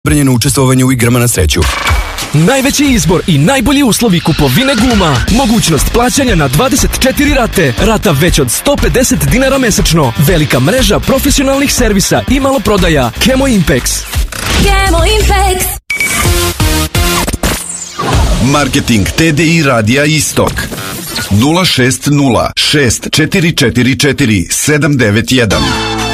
Zabranjeno učestvovanje u igrama na sreću. Najveći izbor i najbolji uslovi kupovine guma. Mogućnost plaćanja na 24 rate. Rata već od 150 dinara mesečno. Velika mreža profesionalnih servisa i maloprodaja. Kemo Impex. Kemo Impex. Marketing TDI Radija Istok 060 6444 791.